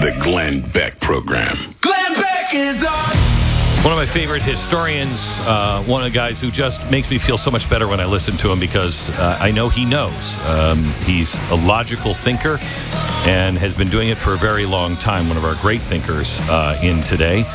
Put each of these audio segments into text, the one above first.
The Glenn Beck Program. Glenn Beck is on. One of my favorite historians, one of the guys who just makes me feel so much better when I listen to him because I know he knows. He's a logical thinker and has been doing it for a very long time. One of our great thinkers in today's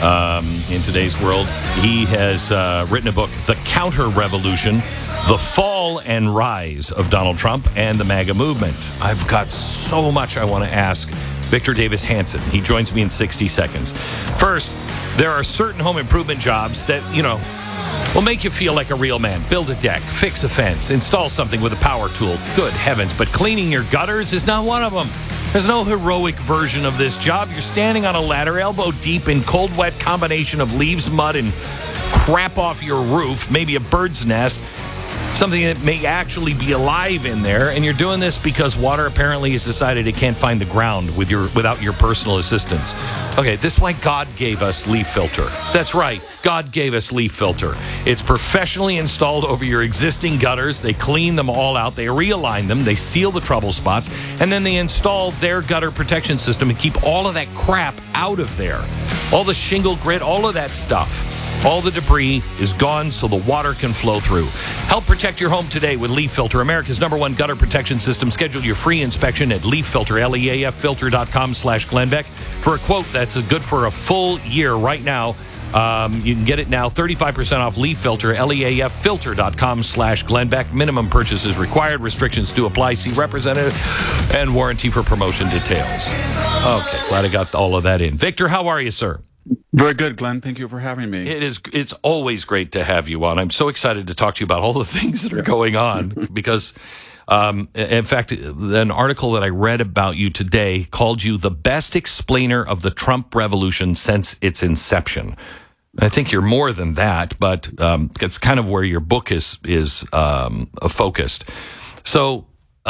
world. He has written a book, The Counter-Revolution, The Fall and Rise of Donald Trump and the MAGA Movement. I've got so much I want to ask Victor Davis Hanson. He joins me in 60 seconds. First, there are certain home improvement jobs that, will make you feel like a real man. Build a deck, fix a fence, install something with a power tool. Good heavens, but cleaning your gutters is not one of them. There's no heroic version of this job. You're standing on a ladder, elbow deep in cold, wet combination of leaves, mud, and crap off your roof, maybe a bird's nest, something that may actually be alive in there, and you're doing this because water apparently has decided it can't find the ground without your personal assistance. Okay, this is why God gave us Leaf Filter. That's right, God gave us Leaf Filter. It's professionally installed over your existing gutters. They clean them all out, they realign them, they seal the trouble spots, and then they install their gutter protection system and keep all of that crap out of there. All the shingle grit, all of that stuff. All the debris is gone so the water can flow through. Help protect your home today with Leaf Filter, America's #1 gutter protection system. Schedule your free inspection at Leaf Filter, leaffilter.com/Glenn Beck. For a quote that's good for a full year right now. You can get it now, 35% off Leaf Filter, leaffilter.com/Glenn Beck. Minimum purchase is required. Restrictions do apply. See representative and warranty for promotion details. Okay, glad I got all of that in. Victor, how are you, sir? Very good, Glenn. Thank you for having me. It's always great to have you on. I'm so excited to talk to you about all the things that are going on because, in fact, an article that I read about you today called you the best explainer of the Trump revolution since its inception. I think you're more than that, but it's kind of where your book is focused. So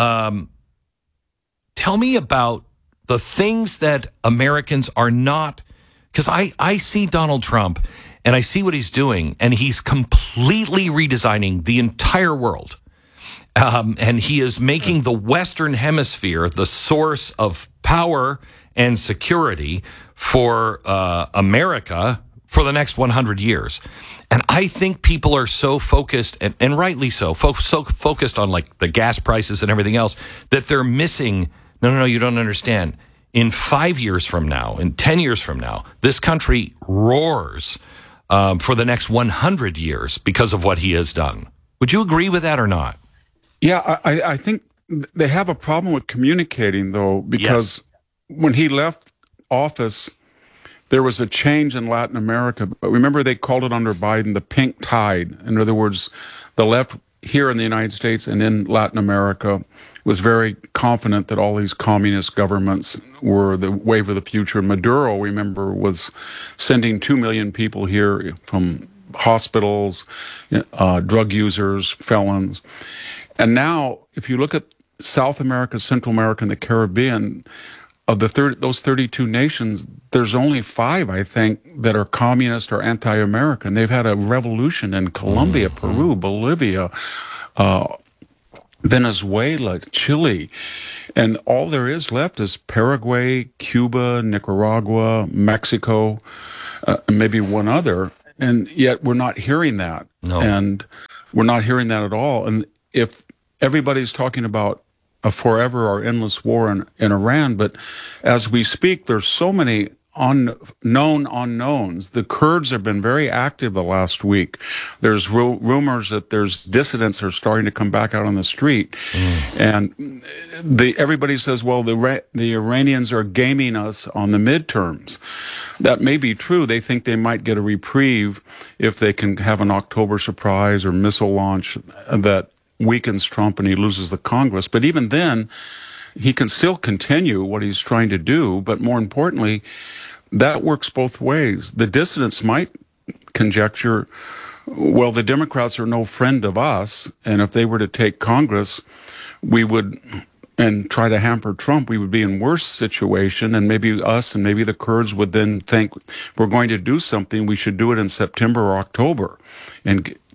tell me about the things that Americans are not. Because I see Donald Trump, and I see what he's doing, and he's completely redesigning the entire world. And he is making the Western Hemisphere the source of power and security for America for the next 100 years. And I think people are so focused, and rightly so, so focused on like the gas prices and everything else, that they're missing, no, you don't understand. In 5 years from now, in 10 years from now, this country roars for the next 100 years because of what he has done. Would you agree with that or not? Yeah, I think they have a problem with communicating, though, because when he left office, there was a change in Latin America. But remember, they called it under Biden the pink tide. In other words, the left here in the United States and in Latin America was very confident that all these communist governments were the wave of the future. Maduro, remember, was sending 2 million people here from hospitals, drug users, felons. And now, if you look at South America, Central America, and the Caribbean, of those 32 nations, there's only 5, I think, that are communist or anti-American. They've had a revolution in Colombia, Peru, Bolivia, Venezuela, Chile, and all there is left is Paraguay, Cuba, Nicaragua, Mexico, maybe one other, and yet we're not hearing that. No. And we're not hearing that at all. And if everybody's talking about a forever or endless war in Iran, but as we speak, there's so many known unknowns. The Kurds have been very active the last week. There's rumors that there's dissidents are starting to come back out on the street. And everybody says, well, the Iranians are gaming us on the midterms. That may be true. They think they might get a reprieve if they can have an October surprise or missile launch that weakens Trump and he loses the Congress. But even then, he can still continue what he's trying to do. But more importantly, that works both ways. The dissidents might conjecture, well, the Democrats are no friend of us, and if they were to take Congress, we would, and try to hamper Trump, we would be in worse situation, and maybe us and maybe the Kurds would then think, we're going to do something, we should do it in September or October, and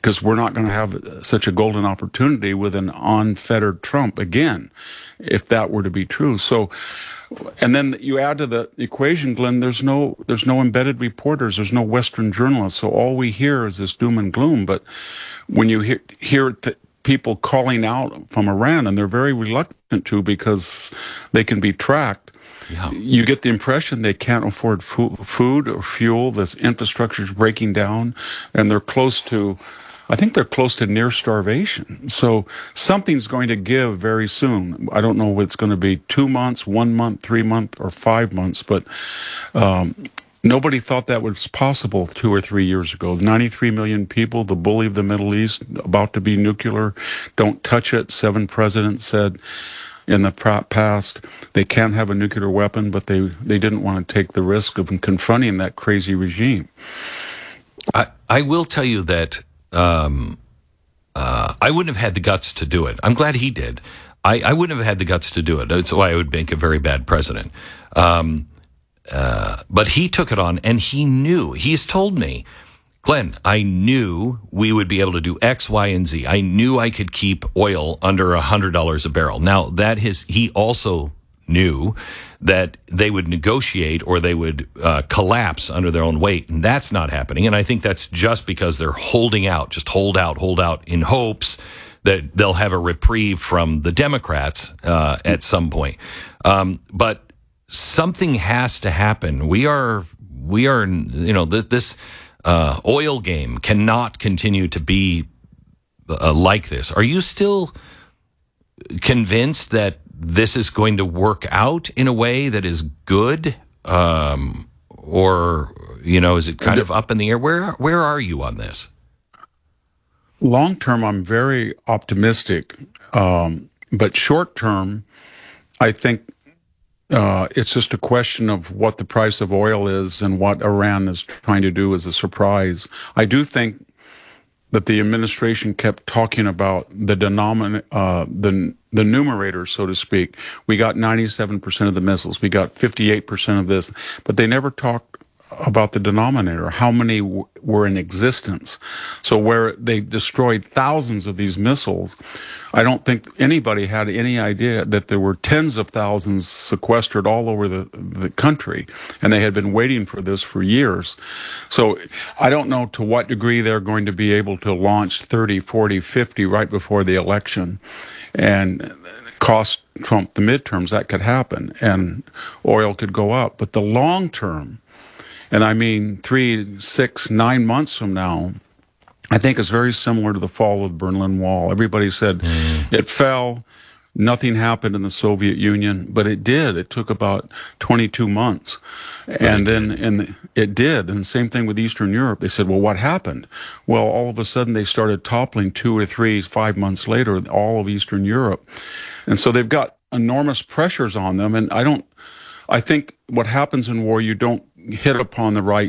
because we're not going to have such a golden opportunity with an unfettered Trump again, if that were to be true. So, and then you add to the equation, Glenn, there's no embedded reporters, there's no Western journalists, so all we hear is this doom and gloom. But when you hear people calling out from Iran, and they're very reluctant to because they can be tracked, you get the impression they can't afford food or fuel. This infrastructure is breaking down, and they're close to, I think they're close to near starvation. So something's going to give very soon. I don't know if it's going to be 2 months, 1 month, 3 months, or 5 months, but nobody thought that was possible 2 or 3 years ago. 93 million people, the bully of the Middle East, about to be nuclear. Don't touch it. 7 presidents said in the past they can't have a nuclear weapon, but they didn't want to take the risk of confronting that crazy regime. I will tell you that I wouldn't have had the guts to do it. I'm glad he did. I wouldn't have had the guts to do it. That's why I would make a very bad president. But he took it on, and he knew. He's told me, Glenn, I knew we would be able to do X, Y, and Z. I knew I could keep oil under $100 a barrel. Now, he also knew that they would negotiate or they would collapse under their own weight, and that's not happening. And I think that's just because they're holding out, just hold out in hopes that they'll have a reprieve from the Democrats at some point. But something has to happen. We are, this oil game cannot continue to be like this. Are you still convinced that this is going to work out in a way that is good? Or, is it kind of up in the air? Where are you on this? Long term, I'm very optimistic. But short term, I think it's just a question of what the price of oil is and what Iran is trying to do as a surprise. I do think that the administration kept talking about the the numerator, so to speak. We got 97% of the missiles. We got 58% of this. But they never talked about the denominator, how many were in existence. So where they destroyed thousands of these missiles, I don't think anybody had any idea that there were tens of thousands sequestered all over the country, and they had been waiting for this for years. So I don't know to what degree they're going to be able to launch 30, 40, 50 right before the election and cost Trump the midterms. That could happen, and oil could go up. But the long term, and I mean 3, 6, 9 months from now, I think is very similar to the fall of the Berlin Wall. Everybody said it fell, nothing happened in the Soviet Union, but it did. It took about 22 months. And then it did. And same thing with Eastern Europe. They said, well, what happened? Well, all of a sudden they started toppling 2 or 3, 5 months later, all of Eastern Europe. And so they've got enormous pressures on them. And I think what happens in war, you don't hit upon the right,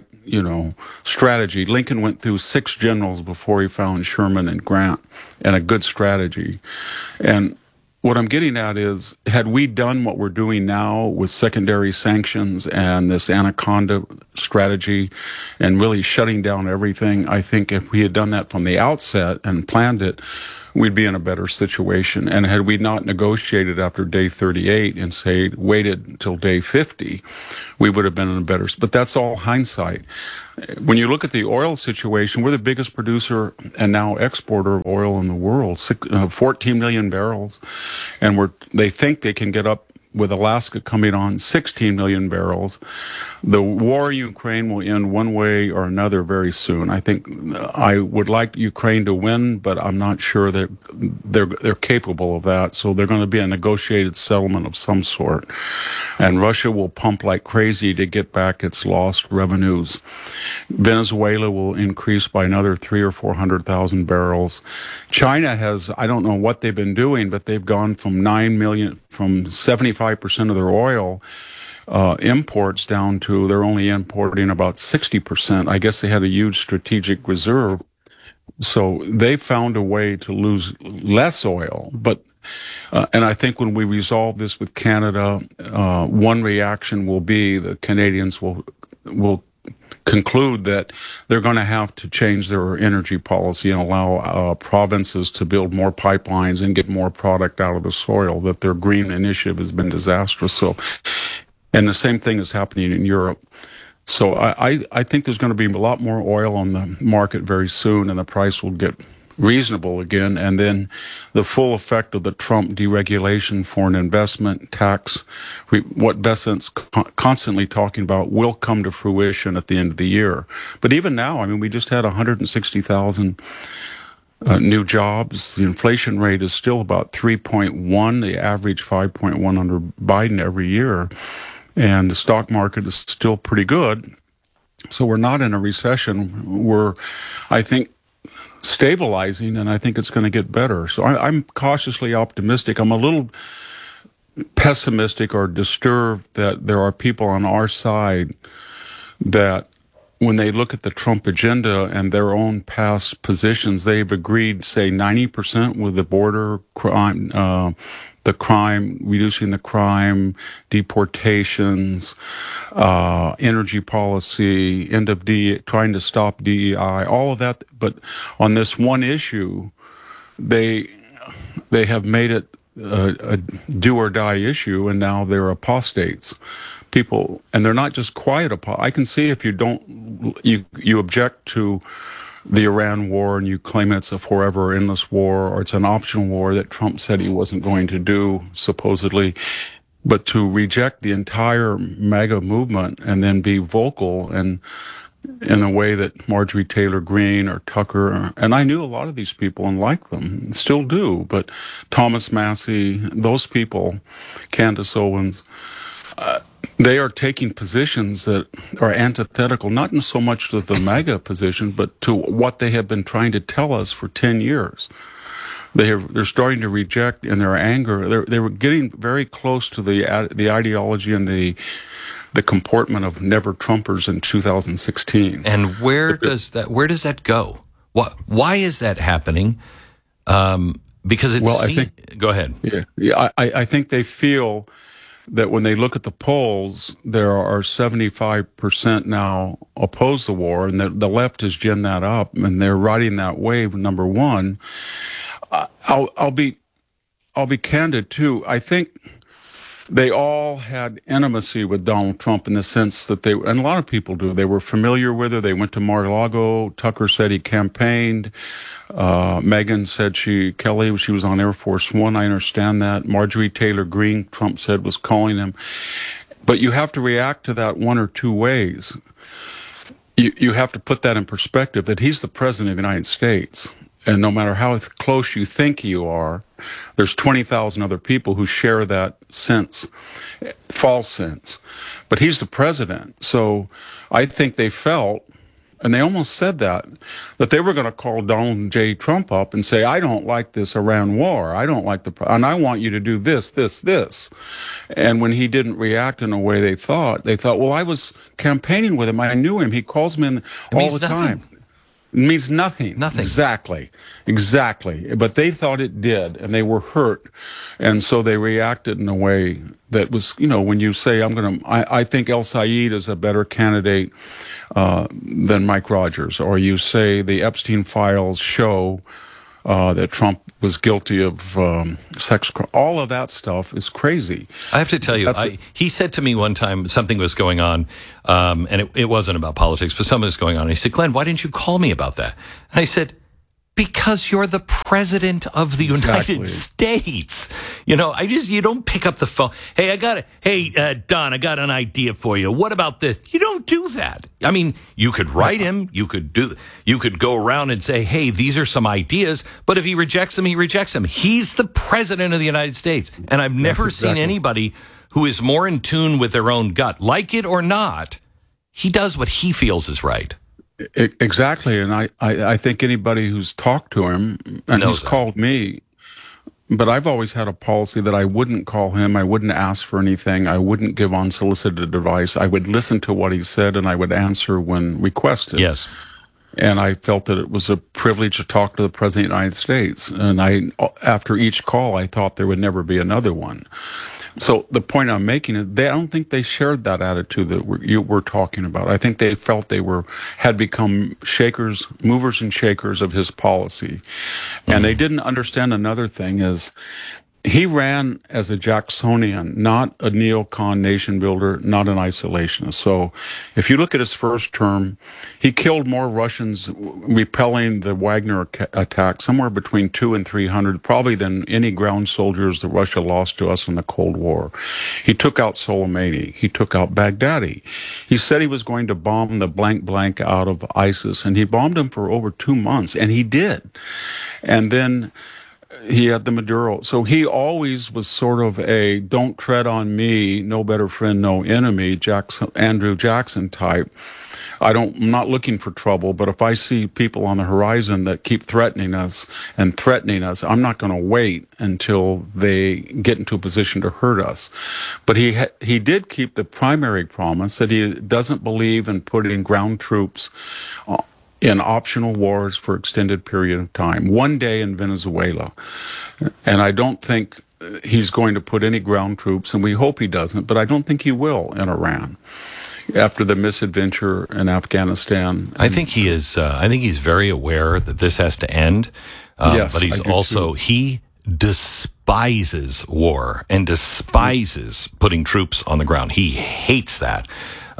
strategy. Lincoln went through 6 generals before he found Sherman and Grant and a good strategy. And what I'm getting at is, had we done what we're doing now with secondary sanctions and this anaconda strategy and really shutting down everything, I think if we had done that from the outset and planned it, we'd be in a better situation. And had we not negotiated after day 38 and waited until day 50, we would have been in a better. But that's all hindsight. When you look at the oil situation, we're the biggest producer and now exporter of oil in the world, 14 million barrels, and they think they can get up, with Alaska coming on, 16 million barrels. The war in Ukraine will end one way or another very soon. I think I would like Ukraine to win, but I'm not sure that they're capable of that. So they're going to be a negotiated settlement of some sort. And Russia will pump like crazy to get back its lost revenues. Venezuela will increase by another 300,000 or 400,000 barrels. China has, I don't know what they've been doing, but they've gone from 75% of their oil imports down to they're only importing about 60%. I guess they had a huge strategic reserve. So they found a way to lose less oil. But and I think when we resolve this with Canada, one reaction will be the Canadians will conclude that they're going to have to change their energy policy and allow provinces to build more pipelines and get more product out of the soil, that their green initiative has been disastrous. So, and the same thing is happening in Europe. So I think there's going to be a lot more oil on the market very soon, and the price will get reasonable again, and then the full effect of the Trump deregulation, foreign investment tax, what Bessent's constantly talking about, will come to fruition at the end of the year. But even now, I mean, we just had 160,000 new jobs. The inflation rate is still about 3.1, the average 5.1 under Biden every year, and the stock market is still pretty good. So we're not in a recession. We're, I think, stabilizing, and I think it's going to get better. So I'm cautiously optimistic. I'm a little pessimistic or disturbed that there are people on our side that, when they look at the Trump agenda and their own past positions, they've agreed, say, 90% with the border crime, reducing the crime, deportations, energy policy, end of trying to stop DEI, all of that. But on this one issue, they have made it a do or die issue, and now they're apostates. People, and they're not just quiet apostates. I can see if you object to the Iran war and you claim it's a forever endless war, or it's an optional war that Trump said he wasn't going to do, supposedly, but to reject the entire MAGA movement and then be vocal and in a way that Marjorie Taylor Greene or Tucker, and I knew a lot of these people and like them, still do, but Thomas Massey, those people, Candace Owens, they are taking positions that are antithetical, not so much to the MAGA position, but to what they have been trying to tell us for 10 years. They're starting to reject in their anger. They were getting very close to the ideology and the comportment of never Trumpers in 2016. And where does that go? Why is that happening? Because it's I think. Go ahead. Yeah. I think they feel that when they look at the polls, there are 75% now oppose the war, and the left has ginned that up, and they're riding that wave. Number one, I'll be candid too. I think they all had intimacy with Donald Trump in the sense that and a lot of people do, they were familiar with her. They went to Mar-a-Lago. Tucker said he campaigned. Megan said she was on Air Force One. I understand that. Marjorie Taylor Greene, Trump said, was calling him. But you have to react to that one or two ways. You have to put that in perspective, that he's the president of the United States. And no matter how close you think you are, there's 20,000 other people who share that sense, false sense. But he's the president. So I think they felt, and they almost said that they were going to call Donald J. Trump up and say, I don't like this Iran war. I don't like and I want you to do this, this, this. And when he didn't react in a way they thought, well, I was campaigning with him. I knew him. He calls me all the time. It means nothing. Nothing. Exactly. But they thought it did, and they were hurt. And so they reacted in a way that was, when you say, I think El Sayed is a better candidate than Mike Rogers, or you say the Epstein files show that Trump was guilty of sex crime. All of that stuff is crazy. I have to tell you, he said to me one time something was going on, and it wasn't about politics, but something was going on. He said, Glenn, why didn't you call me about that? And I said, because you're the president of the United States. You don't pick up the phone. Hey, Don, I got an idea for you. What about this? You don't do that. I mean, you could write him. You could go around and say, hey, these are some ideas. But if he rejects them, he rejects them. He's the president of the United States. And I've never seen anybody who is more in tune with their own gut. Like it or not, he does what he feels is right. Exactly, and I think anybody who's talked to him, and he's called me, but I've always had a policy that I wouldn't call him, I wouldn't ask for anything, I wouldn't give unsolicited advice, I would listen to what he said, and I would answer when requested. Yes. And I felt that it was a privilege to talk to the President of the United States, and after each call, I thought there would never be another one. So the point I'm making is I don't think they shared that attitude that we're talking about. I think they felt they had become movers and shakers of his policy. And they didn't understand another thing is he ran as a Jacksonian, not a neocon nation builder, not an isolationist. So if you look at his first term, he killed more Russians repelling the Wagner attack, somewhere between 200 and 300, probably than any ground soldiers that Russia lost to us in the Cold War. He took out Soleimani. He took out Baghdadi. He said he was going to bomb the blank out of ISIS, and he bombed them for over 2 months, and he did. And then he had the Maduro. So he always was sort of a don't tread on me, no better friend, no enemy, Andrew Jackson type. I'm not looking for trouble, but if I see people on the horizon that keep threatening us, I'm not going to wait until they get into a position to hurt us. But he did keep the primary promise that he doesn't believe in putting ground troops in optional wars for extended period of time. One day in Venezuela. And I don't think he's going to put any ground troops, and we hope he doesn't, but I don't think he will in Iran after the misadventure in Afghanistan. I think he is. I think he's very aware that this has to end. Yes, but he's also, he despises war and despises putting troops on the ground. He hates that.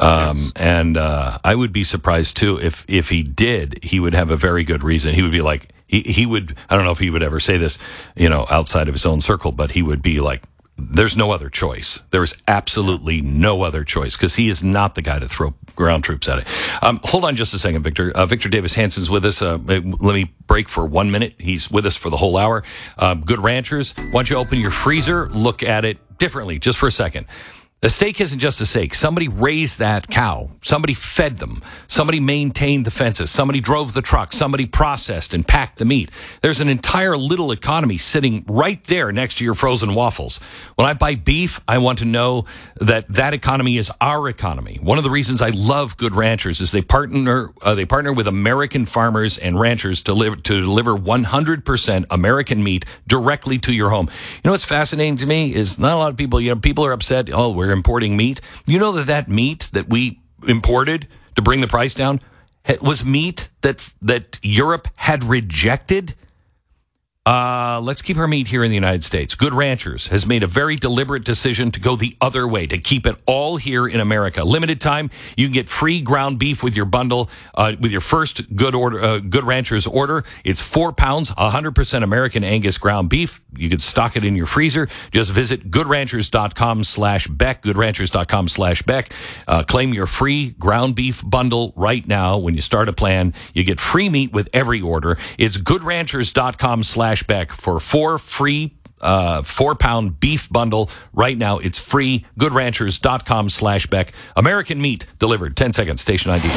And I would be surprised too if he did. He would have a very good reason. He would be like he would. I don't know if he would ever say this, outside of his own circle, but he would be like, "There's no other choice. There is absolutely no other choice," because he is not the guy to throw ground troops at it. Hold on just a second, Victor. Victor Davis Hansen's with us. Let me break for 1 minute. He's with us for the whole hour. Good Ranchers. Why don't you open your freezer? Look at it differently, just for a second. A steak isn't just a steak. Somebody raised that cow. Somebody fed them. Somebody maintained the fences. Somebody drove the truck. Somebody processed and packed the meat. There's an entire little economy sitting right there next to your frozen waffles. When I buy beef, I want to know that that economy is our economy. One of the reasons I love Good Ranchers is they partner with American farmers and ranchers to deliver 100% American meat directly to your home. You know what's fascinating to me is not a lot of people, people are upset, oh, we're importing meat. You know that meat that we imported to bring the price down was meat that Europe had rejected. Let's keep our meat here in the United States. Good Ranchers has made a very deliberate decision to go the other way, to keep it all here in America. Limited time, you can get free ground beef with your bundle, with your first Good Ranchers order. It's 4 pounds, 100% American Angus ground beef. You can stock it in your freezer. Just visit goodranchers.com/Beck, goodranchers.com/Beck. Claim your free ground beef bundle right now. When you start a plan, you get free meat with every order. It's goodranchers.com/Beck for 4 free 4-pound beef bundle right now. It's free. Goodranchers.com/Beck. American meat delivered. 10 seconds. Station ID.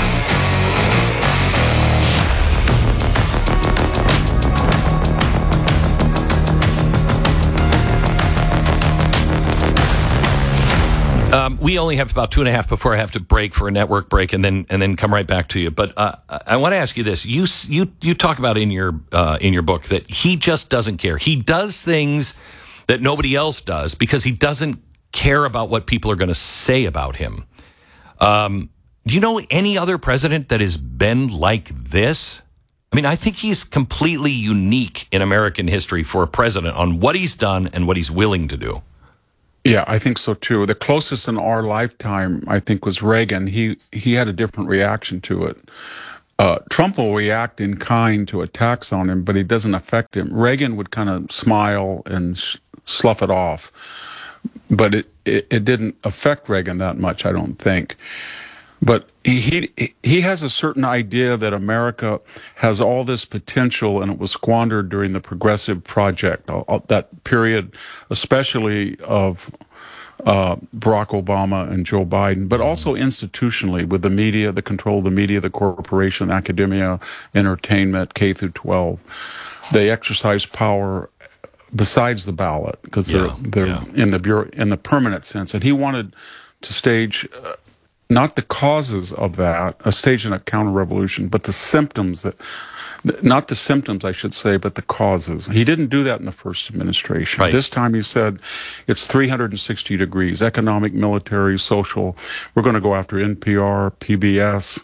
We only have about 2.5 before I have to break for a network break, and then come right back to you. But I want to ask you this: you talk about in your book that he just doesn't care. He does things that nobody else does because he doesn't care about what people are going to say about him. Do you know any other president that has been like this? I mean, I think he's completely unique in American history for a president on what he's done and what he's willing to do. Yeah, I think so too. The closest in our lifetime, I think, was Reagan. He had a different reaction to it. Trump will react in kind to attacks on him, but it doesn't affect him. Reagan would kind of smile and slough it off, but it didn't affect Reagan that much, I don't think. But he has a certain idea that America has all this potential, and it was squandered during the Progressive Project, that period, especially of Barack Obama and Joe Biden, but also institutionally with the media, the control of the media, the corporation, academia, entertainment, K through 12. They exercise power besides the ballot because they're in the permanent sense, and he wanted to stage not the causes of that, a stage in a counter-revolution, but the symptoms that, not the symptoms, I should say, but the causes. He didn't do that in the first administration. Right. This time he said it's 360 degrees, economic, military, social. We're going to go after NPR, PBS,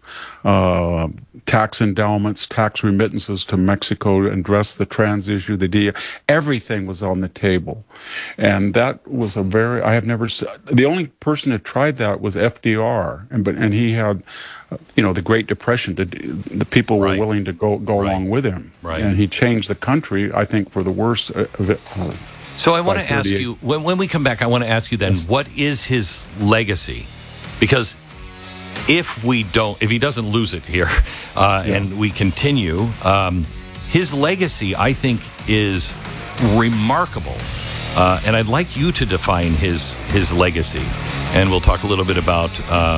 tax endowments, tax remittances to Mexico, address the trans issue, the DEA. Everything was on the table. And that was I have never, the only person that tried that was FDR. And he had, the Great Depression, the people were willing to go along with him. Right. And he changed the country, I think, for the worse of it. So I want to ask you, when we come back, I want to ask you then, what is his legacy? Because if he doesn't lose it here, and we continue, his legacy, I think, is remarkable. And I'd like you to define his legacy. And we'll talk a little bit about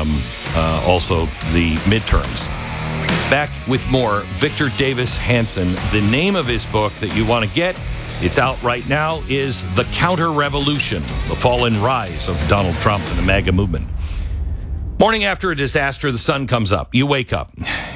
also the midterms. Back with more. Victor Davis Hanson. The name of his book that you want to get, it's out right now, is The Counter-Revolution, The Fall and Rise of Donald Trump and the MAGA Movement. Morning after a disaster, the sun comes up. You wake up.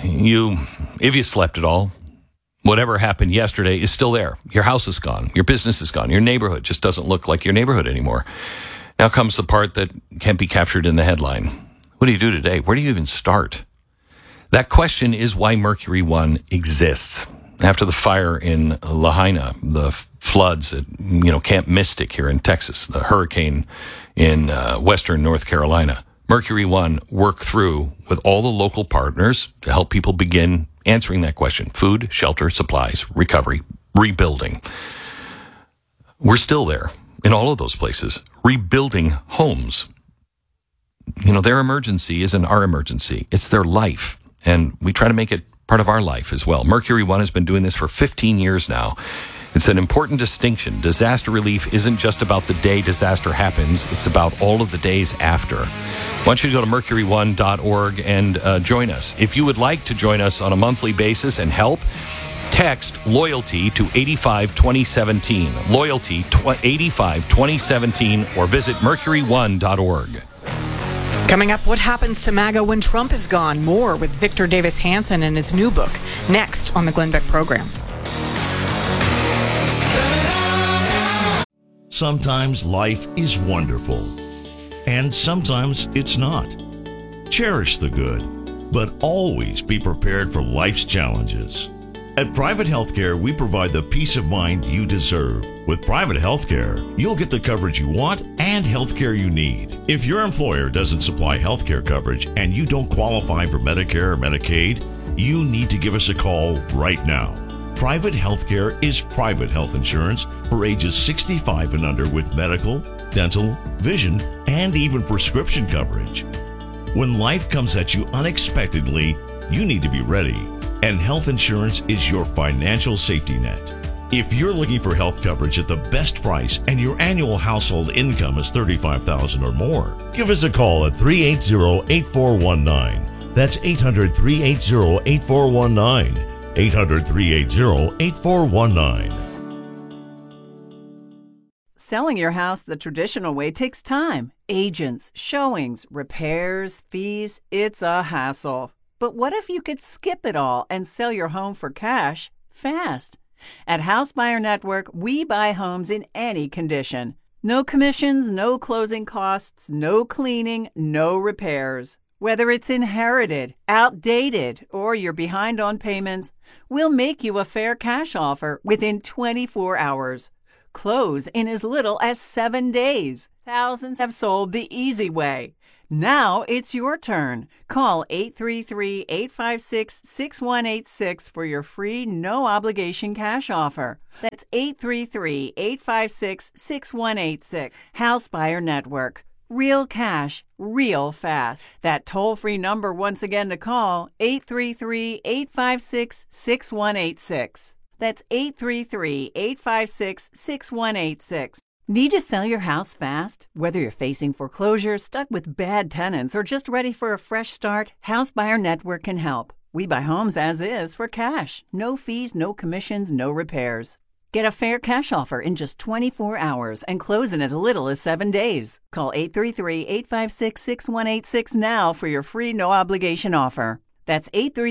If you slept at all, whatever happened yesterday is still there. Your house is gone. Your business is gone. Your neighborhood just doesn't look like your neighborhood anymore. Now comes the part that can't be captured in the headline. What do you do today? Where do you even start? That question is why Mercury One exists. After the fire in Lahaina, the floods at Camp Mystic here in Texas, the hurricane in western North Carolina, Mercury One worked through with all the local partners to help people begin answering that question. Food, shelter, supplies, recovery, rebuilding. We're still there in all of those places, rebuilding homes. Their emergency isn't our emergency. It's their life. And we try to make it part of our life as well. Mercury One has been doing this for 15 years now. It's an important distinction. Disaster relief isn't just about the day disaster happens. It's about all of the days after. I want you to go to mercury1.org and join us. If you would like to join us on a monthly basis and help, text LOYALTY to 852017. LOYALTY 852017 or visit mercury1.org. Coming up, what happens to MAGA when Trump is gone? More with Victor Davis Hanson and his new book. Next on the Glenn Beck program. Sometimes life is wonderful, and sometimes it's not. Cherish the good, but always be prepared for life's challenges. At Private Healthcare, we provide the peace of mind you deserve. With private healthcare, you'll get the coverage you want and healthcare you need. If your employer doesn't supply healthcare coverage and you don't qualify for Medicare or Medicaid, you need to give us a call right now. Private healthcare is private health insurance for ages 65 and under with medical, dental, vision, and even prescription coverage. When life comes at you unexpectedly, you need to be ready, and health insurance is your financial safety net. If you're looking for health coverage at the best price and your annual household income is $35,000 or more, give us a call at 380-8419. That's 800-380-8419. 800-380-8419. Selling your house the traditional way takes time. Agents, showings, repairs, fees, it's a hassle. But what if you could skip it all and sell your home for cash fast? At House Buyer Network, we buy homes in any condition. No commissions, no closing costs, no cleaning, no repairs. Whether it's inherited, outdated, or you're behind on payments, we'll make you a fair cash offer within 24 hours. Close in as little as 7 days. Thousands have sold the easy way. Now it's your turn. Call 833-856-6186 for your free, no-obligation cash offer. That's 833-856-6186. House Buyer Network. Real cash, real fast. That toll-free number once again to call, 833-856-6186. That's 833-856-6186. Need to sell your house fast? Whether you're facing foreclosure, stuck with bad tenants, or just ready for a fresh start, House Buyer Network can help. We buy homes as is for cash. No fees, no commissions, no repairs. Get a fair cash offer in just 24 hours and close in as little as 7 days. Call 833-856-6186 now for your free no-obligation offer. That's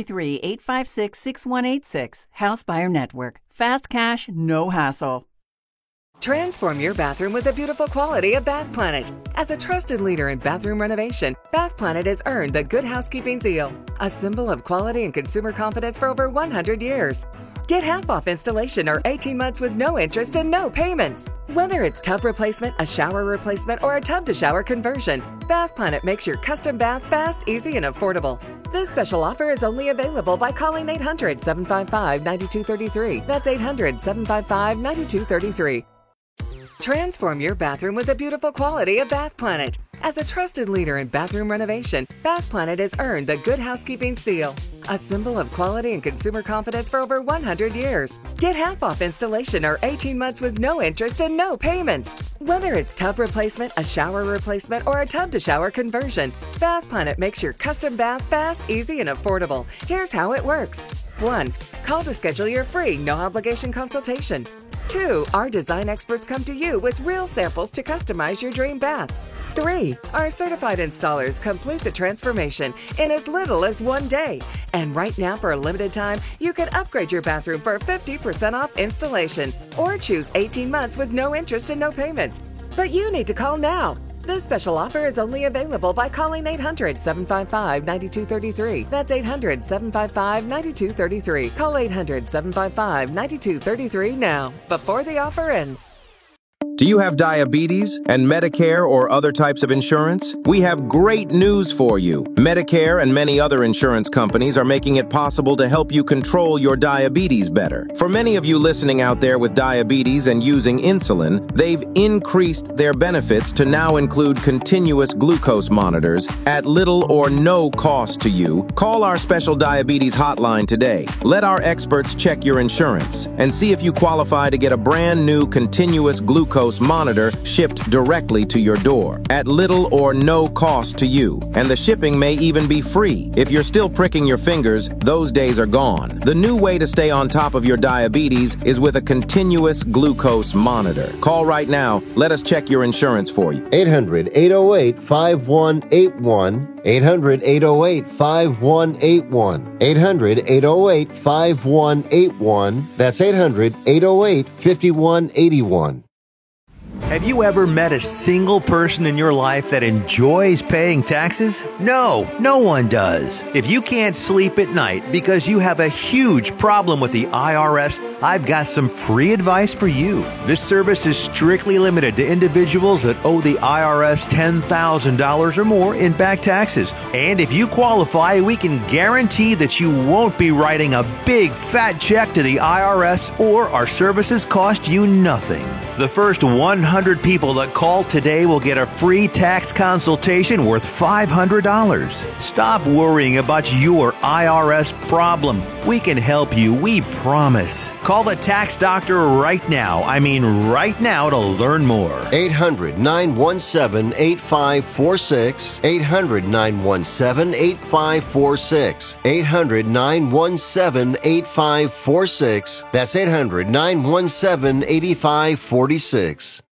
833-856-6186. House Buyer Network. Fast cash, no hassle. Transform your bathroom with the beautiful quality of Bath Planet. As a trusted leader in bathroom renovation, Bath Planet has earned the Good Housekeeping seal, a symbol of quality and consumer confidence for over 100 years. Get half off installation or 18 months with no interest and no payments. Whether it's tub replacement, a shower replacement, or a tub-to-shower conversion, Bath Planet makes your custom bath fast, easy, and affordable. This special offer is only available by calling 800-755-9233. That's 800-755-9233. Transform your bathroom with the beautiful quality of Bath Planet. As a trusted leader in bathroom renovation, Bath Planet has earned the Good Housekeeping seal, a symbol of quality and consumer confidence for over 100 years. Get half off installation or 18 months with no interest and no payments. Whether it's tub replacement, a shower replacement, or a tub-to-shower conversion, Bath Planet makes your custom bath fast, easy, and affordable. Here's how it works. 1. Call to schedule your free, no-obligation consultation. 2. Our design experts come to you with real samples to customize your dream bath. 3. Our certified installers complete the transformation in as little as 1 day. And right now, for a limited time, you can upgrade your bathroom for 50% off installation or choose 18 months with no interest and no payments. But you need to call now. This special offer is only available by calling 800-755-9233. That's 800-755-9233. Call 800-755-9233 now, before the offer ends. Do you have diabetes and Medicare or other types of insurance? We have great news for you. Medicare and many other insurance companies are making it possible to help you control your diabetes better. For many of you listening out there with diabetes and using insulin, they've increased their benefits to now include continuous glucose monitors at little or no cost to you. Call our special diabetes hotline today. Let our experts check your insurance and see if you qualify to get a brand new continuous glucose monitor shipped directly to your door at little or no cost to you. And the shipping may even be free. If you're still pricking your fingers, those days are gone. The new way to stay on top of your diabetes is with a continuous glucose monitor. Call right now. Let us check your insurance for you. 800-808-5181. 800-808-5181. 800-808-5181. That's 800-808-5181. Have you ever met a single person in your life that enjoys paying taxes? No, no one does. If you can't sleep at night because you have a huge problem with the IRS, I've got some free advice for you. This service is strictly limited to individuals that owe the IRS $10,000 or more in back taxes. And if you qualify, we can guarantee that you won't be writing a big fat check to the IRS, or our services cost you nothing. The first 100 people that call today will get a free tax consultation worth $500. Stop worrying about your IRS problem. We can help you, we promise. Call the tax doctor right now. I mean right now, to learn more. 800-917-8546. 800-917-8546. 800-917-8546. That's 800-917-8546.